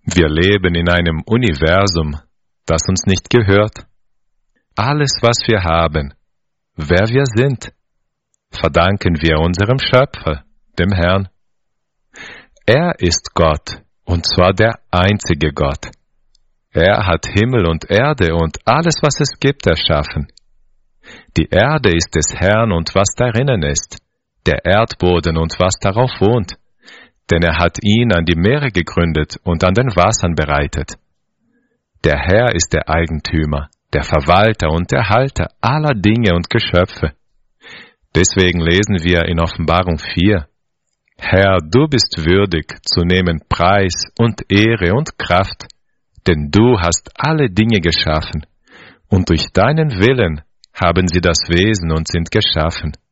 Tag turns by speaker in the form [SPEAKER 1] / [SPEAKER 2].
[SPEAKER 1] Wir leben in einem Universum, das uns nicht gehört. Alles, was wir haben, wer wir sind, verdanken wir unserem Schöpfer, dem Herrn. Er ist Gott, und zwar der einzige Gott. Er hat Himmel und Erde und alles, was es gibt, erschaffen. Die Erde ist des Herrn und was darinnen ist, der Erdboden und was darauf wohnt, denn er hat ihn an die Meere gegründet und an den Wassern bereitet. Der Herr ist der Eigentümer, der Verwalter und der Halter aller Dinge und Geschöpfe. Deswegen lesen wir in Offenbarung 4, Herr, du bist würdig zu nehmen Preis und Ehre und Kraft, denn du hast alle Dinge geschaffen, und durch deinen Willen haben sie das Wesen und sind geschaffen.